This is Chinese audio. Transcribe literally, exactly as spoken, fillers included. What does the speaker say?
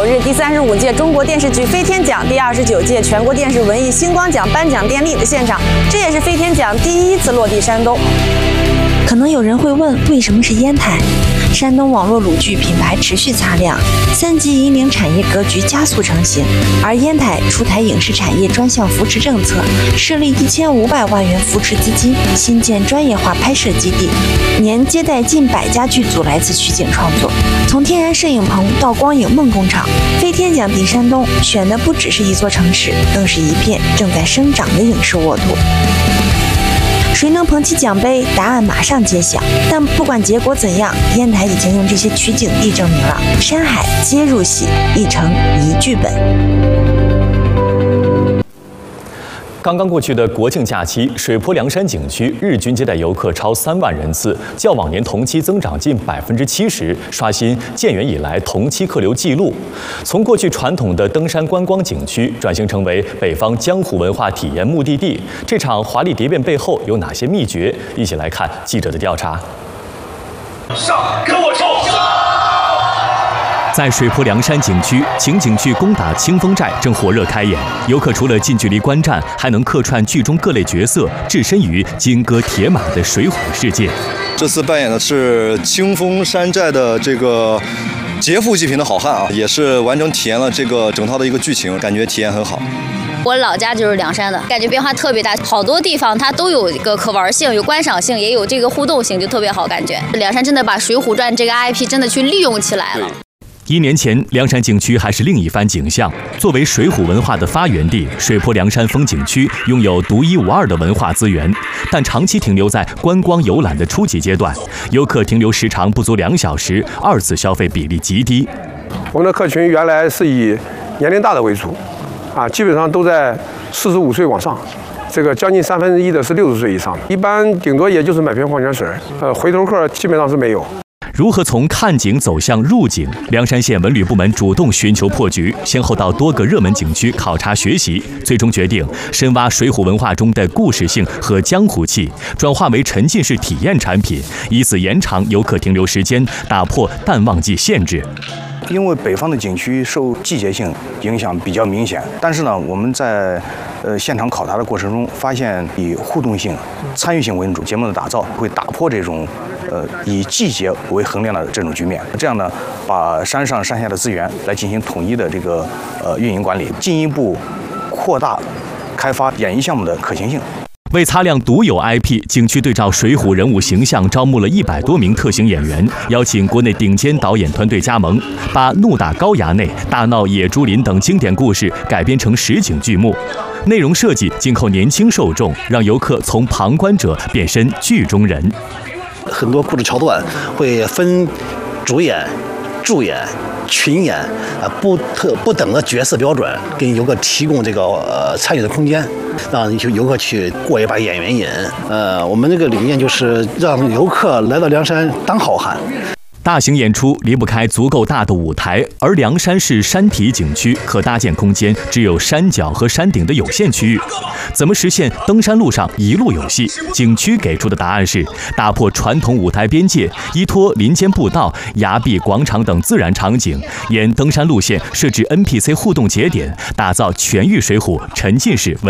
日，第三十五届中国电视剧飞天奖、第二十九届全国电视文艺星光奖颁奖典礼的现场，这也是飞天奖第一次落地山东。 可能有人会问，为什么是烟台？山东网络鲁剧品牌持续擦亮，三级引领产业格局加速成型。而烟台出台影视产业专项扶持政策，设立一千五百万元扶持资金，新建专业化拍摄基地，年接待近百家剧组来自取景创作。从天然摄影棚到光影梦工厂，飞天奖地山东选的不只是一座城市，更是一片正在生长的影视沃土。谁能捧起奖杯？答案马上揭晓。但不管结果怎样，烟台已经用这些取景地证明了山海皆入戏，一城一剧本。 刚刚过去的国庆假期，水泊梁山景区日均接待游客超三万人次，较往年同期增长近百分之七十，刷新建园以来同期客流纪录。从过去传统的登山观光景区转型成为北方江湖文化体验目的地，这场华丽蝶变背后有哪些秘诀？一起来看记者的调查。 上，跟我冲！ 在水泊梁山景区，情景剧《攻打清风寨》正火热开演。游客除了近距离观战，还能客串剧中各类角色，置身于金戈铁马的水浒世界。 这次扮演的是清风山寨的这个劫富济贫的好汉啊，也是完整体验了这个整套的一个剧情，感觉体验很好。 我老家就是梁山的，感觉变化特别大，好多地方它都有一个可玩性，有观赏性，也有这个互动性，就特别好。感觉梁山真的把《水浒传》这个 I P 真的去利用起来了。 一年前，梁山景区还是另一番景象。作为水浒文化的发源地，水泊梁山风景区拥有独一无二的文化资源，但长期停留在观光游览的初级阶段，游客停留时长不足两小时，二次消费比例极低。 我们的客群原来是以年龄大的为主，啊，基本上都在四十五岁往上。这个将近三分之一的是六十岁以上的，一般顶多也就是买瓶矿泉水，呃，回头客基本上是没有。 如何从看景走向入景？梁山县文旅部门主动寻求破局，先后到多个热门景区考察学习，最终决定深挖水浒文化中的故事性和江湖气，转化为沉浸式体验产品，以此延长游客停留时间，打破淡旺季限制。 因为北方的景区受季节性影响比较明显，但是呢，我们在呃现场考察的过程中发现，以互动性、参与性为主，节目的打造会打破这种呃以季节为衡量的这种局面。这样呢，把山上山下的资源来进行统一的这个呃运营管理，进一步扩大开发演艺项目的可行性。 为擦亮独有 I P， 景区对照水浒人物形象，招募了一百多名特型演员，邀请国内顶尖导演团队加盟，把《怒打高衙内》《大闹野猪林》等经典故事改编成实景剧目。内容设计紧扣年轻受众，让游客从旁观者变身剧中人。 很多故事桥段会分主演、助演、群演啊不特不等的角色标准，给游客提供这个呃参与的空间，让游客去过一把演员瘾。呃，我们这个理念就是让游客来到梁山当好汉。 大型演出离不开足够大的舞台，而梁山是山体景区，可搭建空间只有山脚和山顶的有限区域。怎么实现登山路上一路有戏？景区给出的答案是打破传统舞台边界，依托林间步道、崖壁、广场等自然场景，沿登山路线设置 N P C 互动节点，打造全域水浒沉浸式文